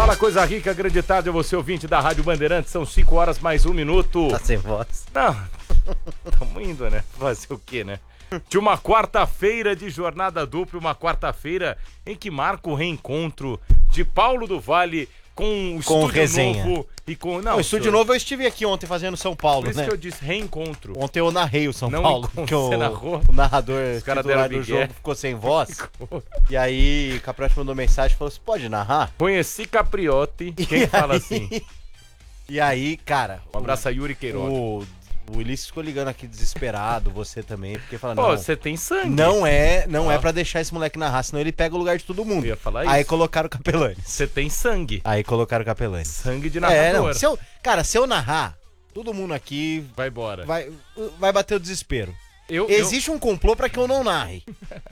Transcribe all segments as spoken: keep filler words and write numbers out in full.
Fala, coisa rica, grande tarde a você, ouvinte da Rádio Bandeirantes. São cinco horas mais um minuto. Tá sem voz. Não, tamo indo, né? Fazer o quê, né? De uma quarta-feira de jornada dupla, uma quarta-feira em que marca o reencontro de Paulo do Vale com o Com Estúdio resenha. Novo e com... Não, o Estúdio senhor, Novo eu estive aqui ontem fazendo São Paulo, por isso né? que eu disse reencontro. Ontem eu narrei o São Não Paulo, encontro, que o, você narrou? o narrador Os caras titular deram do migué. jogo ficou sem voz. E aí o Capriotti mandou mensagem e falou, você pode narrar? Conheci Capriotti, quem E fala aí- assim? E aí, cara... Um abraço a Yuri Queiroga. O, o Ulisses ficou ligando aqui desesperado, você também, porque fala, Pô, não, você tem sangue. não é, não Ah. é pra deixar esse moleque narrar, senão ele pega o lugar de todo mundo. Eu ia falar Aí isso. colocaram o Capelani. Você tem sangue. Aí colocaram o Capelani. Sangue de É, narrador. não, se eu, cara, se eu narrar, todo mundo aqui Vai embora. vai, vai bater o desespero. Eu, Existe um complô pra que eu não narre.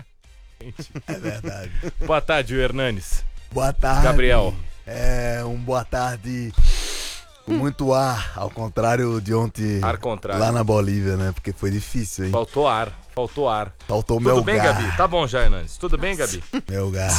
É verdade. eu... Boa tarde, Hernanes. Boa tarde. Gabriel. É, um boa tarde com muito ar, ao contrário de ontem Ar contrário. lá na Bolívia, né? Porque foi difícil, hein? Faltou ar. Faltou ar. Faltou Tudo meu bem, gar. Gabi? Tá bom já, Hernanes. Tudo bem, Gabi? Meu gar.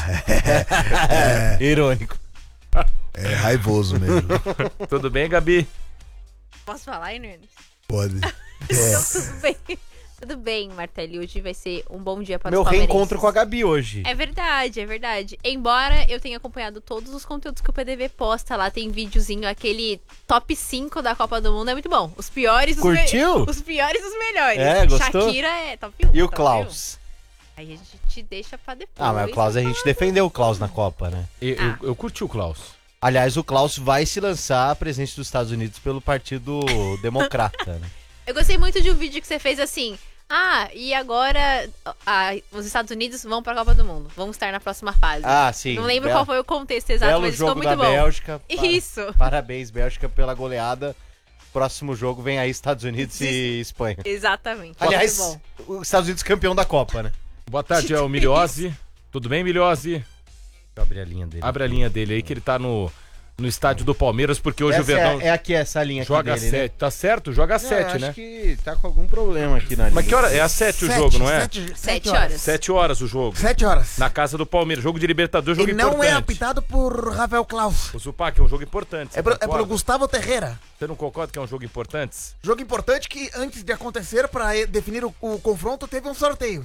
É, Irônico. é raivoso mesmo. Tudo bem, Gabi? Posso falar, Hernandes? Pode. Então, É. tudo bem. Tudo bem, Martelli. Hoje vai ser um bom dia para Meu os palmeirenses. reencontro com a Gabi hoje. É verdade, é verdade. Embora eu tenha acompanhado todos os conteúdos que o P D V posta lá, tem videozinho, aquele top cinco da Copa do Mundo é muito bom. Os piores dos Curtiu? me- Os piores dos melhores. É, gostou? Shakira é top um. E o top Klaus? um. Aí a gente deixa pra depois. Ah, mas o Klaus, a gente defendeu o Klaus na Copa, né? Eu, Ah. eu, eu curti o Klaus. Aliás, o Klaus vai se lançar à presidente dos Estados Unidos pelo Partido Democrata, né? Eu gostei muito de um vídeo que você fez assim. Ah, e agora ah, os Estados Unidos vão pra Copa do Mundo. Vamos estar na próxima fase. Ah, sim. Não lembro Bel- qual foi o contexto exato, Belo mas ficou jogo muito da bom. Bélgica. Pa- Isso. Parabéns, Bélgica, pela goleada. Próximo jogo vem aí Estados Unidos e Espanha. Exatamente. Aliás, Muito bom. os Estados Unidos campeão da Copa, né? Boa tarde, é o Miliose. Tudo bem, Miliose? Abre a linha dele. Abre a linha dele aí que ele tá no, no estádio do Palmeiras, porque hoje Essa o Verdão é, é aqui essa linha joga aqui dele, sete. Tá certo? Joga né? sete, Não, né? acho que tá com algum problema aqui na linha. Mas que hora? É às sete o jogo, não é? Sete, Sete horas. Sete horas o jogo. Sete horas. Na casa do Palmeiras. Jogo de Libertadores, jogo E não importante. é apitado por Rafael Klaus. O Zupac é um jogo importante. Você, É pro, é concorda? pro Gustavo Terreira. Você não concorda que é um jogo importante? Jogo importante que antes de acontecer, pra e- definir o, o confronto, teve um sorteio.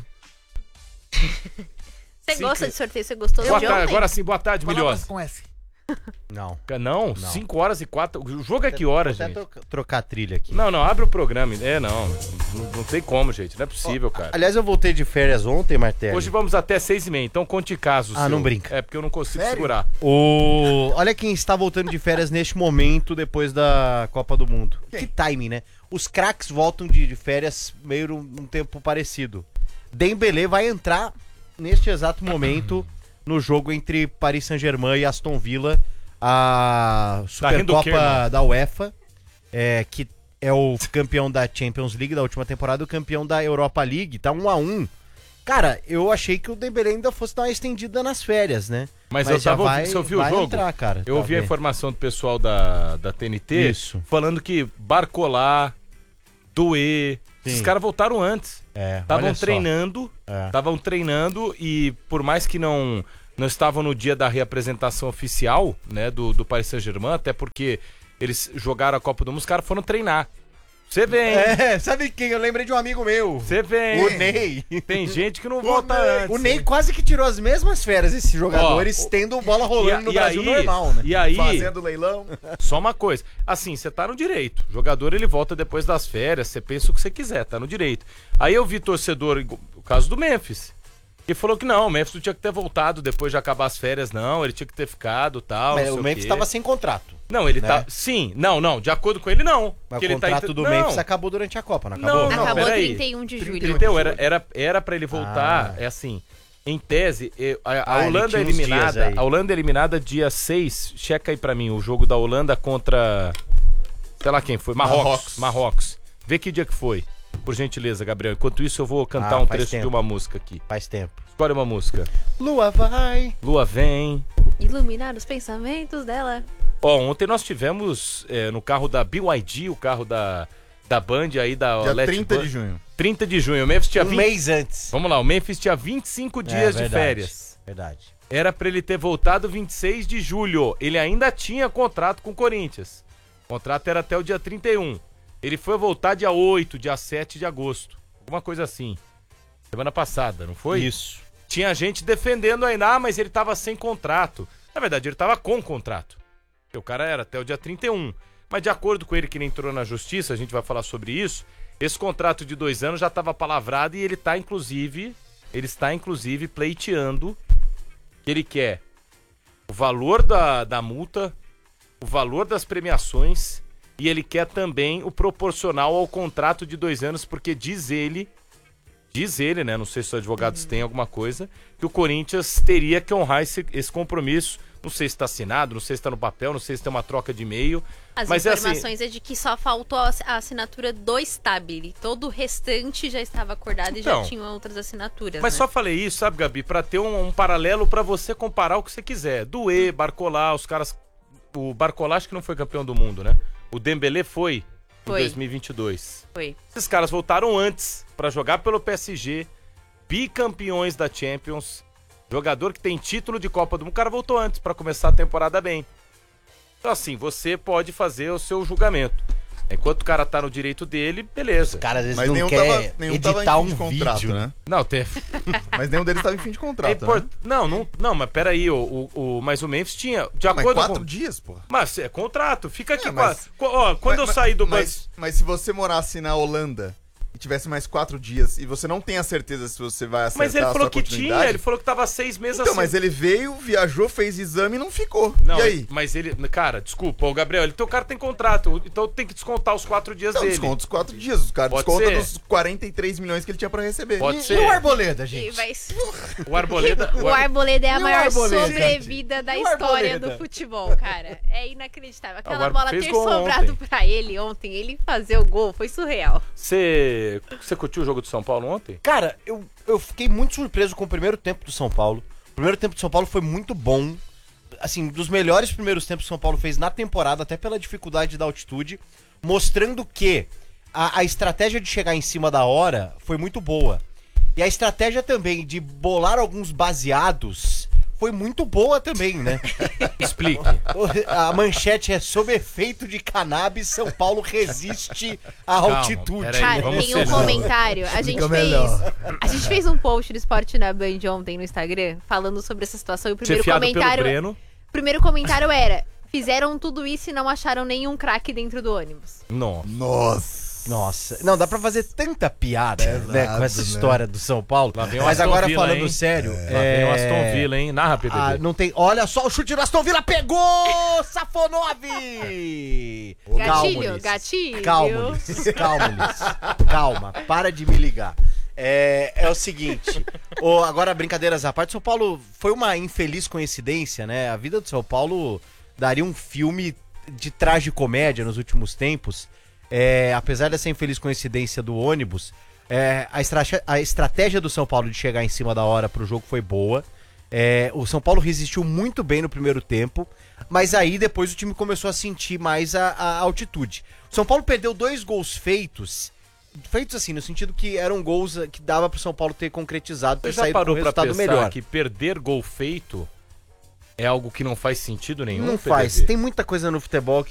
Você Sim, gosta que- de sorteio? Você gostou Boa de tarde, ontem? agora sim, boa tarde, Palavras Milhosa. com S. Não. Não, Não. cinco horas e quatro. O jogo é que horas, Vou até gente? troca- trocar a trilha aqui. Não, não, abre o programa. É, não. Não, não tem como, gente. Não é possível, cara. Aliás, eu voltei de férias ontem, Martelli. Hoje vamos até seis e meia, então conte casos. Ah, seu. não brinca. É porque eu não consigo Sério? segurar. O... Olha quem está voltando de férias neste momento depois da Copa do Mundo. Quem? Que timing, né? Os craques voltam de, de férias meio num, num tempo parecido. Dembélé vai entrar neste exato momento no jogo entre Paris Saint-Germain e Aston Villa, a Tá rindo o quê, Supercopa irmão? da UEFA, é, que é o campeão da Champions League da última temporada, o campeão da Europa League, tá um a um. Cara, eu achei que o Dembélé ainda fosse dar uma estendida nas férias, né? Mas, eu já tava vai, ouvindo, você ouviu o vai jogo? entrar, cara. Eu Tá ouvi a bem. informação do pessoal da, da T N T Isso. falando que Barcolá, Doué, Sim. esses caras voltaram antes. É, Estavam olha só. treinando, É. estavam treinando e por mais que não não estavam no dia da reapresentação oficial, né, do, do Paris Saint-Germain, até porque eles jogaram a Copa do Mundo, os caras foram treinar. Você vem, É, sabe quem? Eu lembrei de um amigo meu. você vem. O Ney. Tem gente que não volta Ney. antes. O Ney hein? quase que tirou as mesmas férias, esses jogadores, Ó, tendo bola rolando E, no e Brasil aí, normal, né? E aí, Fazendo leilão. só uma coisa. Assim, você tá no direito. O jogador, ele volta depois das férias, você pensa o que você quiser, tá no direito. Aí eu vi torcedor, igual- o caso do Memphis, que falou que não, o Memphis não tinha que ter voltado depois de acabar as férias, não, ele tinha que ter ficado, tal, Mas não o sei Memphis quê. estava sem contrato. Não, ele né? tá... Sim, não, não, de acordo com ele, não. Mas Que o ele tá contrato ent- do não. Memphis acabou durante a Copa, não Não, acabou? não, Acabou peraí. trinta e um de julho. trinta e um, era, era, era pra ele voltar, Ah. é assim, em tese, eh, a, a Ah, ele Holanda tinha uns dias eliminada, aí. a Holanda eliminada dia seis, checa aí pra mim, o jogo da Holanda contra, sei lá quem foi, Marrocos, Marrocos. Marrocos. Vê que dia que foi, por gentileza, Gabriel. Enquanto isso eu vou cantar Ah, um faz trecho tempo. de uma música aqui. Faz tempo. Escolhe uma música. Lua vai. Lua vem. Iluminar os pensamentos dela. Ó, ontem nós tivemos eh, no carro da B Y D, o carro da, da Band aí, da Dia Let trinta Band. de junho. trinta de junho. O Memphis tinha Um vinte... mês antes. Vamos lá, o Memphis tinha vinte e cinco dias É, de verdade, férias. Verdade. era pra ele ter voltado vinte e seis de julho. Ele ainda tinha contrato com o Corinthians. O contrato era até o dia trinta e um. Ele foi voltar dia oito, dia sete de agosto. Alguma coisa assim. Semana passada, não foi? Isso. Tinha gente defendendo ainda, ah, mas ele tava sem contrato. Na verdade, ele tava com contrato. Porque o cara era até o dia trinta e um. Mas de acordo com ele que ele entrou na justiça, a gente vai falar sobre isso, esse contrato de dois anos já estava palavrado e ele tá, inclusive, ele está, inclusive, pleiteando que ele quer o valor da, da multa, o valor das premiações e ele quer também o proporcional ao contrato de dois anos, porque diz ele, diz ele, né, não sei se os advogados uhum. têm alguma coisa, que o Corinthians teria que honrar esse, esse compromisso. Não sei se está assinado, não sei se está no papel, não sei se tem uma troca de e-mail. As mas informações é, assim... é de que só faltou a assinatura do Stabile. Todo o restante já estava acordado então, e já tinham outras assinaturas. Mas né? só falei isso, sabe, Gabi, para ter um, um paralelo para você comparar o que você quiser. Duê, Barcolá, os caras... O Barcolá acho que não foi campeão do mundo, né? O Dembélé foi, foi. em dois mil e vinte e dois. Foi. Esses caras voltaram antes para jogar pelo P S G, bicampeões da Champions... Jogador que tem título de Copa do Mundo, o cara voltou antes pra começar a temporada bem. Então assim, você pode fazer o seu julgamento. Enquanto o cara tá no direito dele, beleza. Os caras às vezes Mas não nenhum quer tava, nenhum editar tava em um fim de contrato, vídeo, né? Não, tem... Mas nenhum deles tava em fim de É contrato, import... né? Não, não, não, mas peraí, o, o, o, mas o Memphis tinha, de Mas acordo quatro com... dias, pô. Mas é contrato, fica aqui É, com a- mas- com a- Ó, quando Mas- eu saí do... mas, mas se você morasse na Holanda e tivesse mais quatro dias e você não tem a certeza se você vai acertar Mas ele a falou sua que continuidade... tinha, ele falou que tava seis meses Então, assim. mas ele veio, viajou, fez exame e não ficou. Não, e aí? mas ele... Cara, desculpa, o Gabriel, ele, o cara tem contrato, então tem que descontar os quatro dias Então, dele. desconta os quatro dias. Os caras Pode descontam ser. dos quarenta e três milhões que ele tinha pra receber. Pode E, ser. e o Arboleda, E gente? vai... O Arboleda... O Arboleda é a E o maior Arboleda, sobrevida da E o história Arboleda? do futebol, cara. É inacreditável. Aquela Arboleda bola fez ter gol sobrado ontem. pra ele ontem, ele fazer o gol, foi surreal. Você... Você curtiu o jogo do São Paulo ontem? Cara, eu, eu fiquei muito surpreso com o primeiro tempo do São Paulo. O primeiro tempo do São Paulo foi muito bom. Assim, dos melhores primeiros tempos que o São Paulo fez na temporada, até pela dificuldade da altitude, mostrando que a, a estratégia de chegar em cima da hora foi muito boa. E a estratégia também de bolar alguns baseados foi muito boa também, né? Explique. A manchete é: sob efeito de cannabis, São Paulo resiste à Calma, altitude. peraí, Cara, vamos tem um ser- comentário. A gente Fica fez. melhor. A gente fez um post do Esporte na Band ontem no Instagram, falando sobre essa situação. E o primeiro Chefiado pelo comentário. Breno. O primeiro comentário era: fizeram tudo isso e não acharam nenhum craque dentro do ônibus. Nossa. Nossa. Nossa, não, dá pra fazer tanta piada, Pesado, né, com essa né? história do São Paulo. Lá vem o Mas Aston agora Villa, falando hein? sério, Lá vem o Aston Villa, hein? Narra, P D B. Ah, não tem. Olha só, o chute do Aston Villa pegou! Safonove! Gatilho, gatilho. Calma, Ulisses, calma, Ulisses. Calma, para de me ligar. É, é o seguinte, o, agora brincadeiras à parte, São Paulo foi uma infeliz coincidência, né? A vida do São Paulo daria um filme de tragicomédia nos últimos tempos. É, apesar dessa infeliz coincidência do ônibus, é, a, estra- a estratégia do São Paulo de chegar em cima da hora pro jogo foi boa. É, o São Paulo resistiu muito bem no primeiro tempo, mas aí depois o time começou a sentir mais a, a altitude. O São Paulo perdeu dois gols feitos, feitos assim, no sentido que eram gols que dava pro São Paulo ter concretizado, ter Você já saído com um parou pra resultado pensar melhor. que perder gol feito é algo que não faz sentido nenhum? Não P D B? faz. Tem muita coisa no futebol que